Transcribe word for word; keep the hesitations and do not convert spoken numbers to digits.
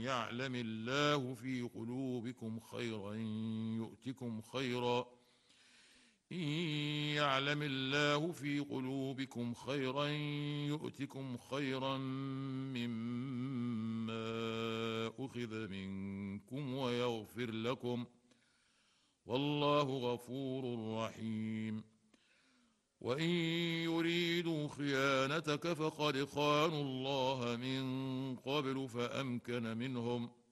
يعلم الله في قلوبكم خيرا يؤتكم خيرا إن يعلم الله في قلوبكم خيرا يؤتكم خيرا مما أخذ منكم ويغفر لكم والله غفور رحيم وإن يريدوا خيانتك فقد خانوا الله من قبل فأمكن منهم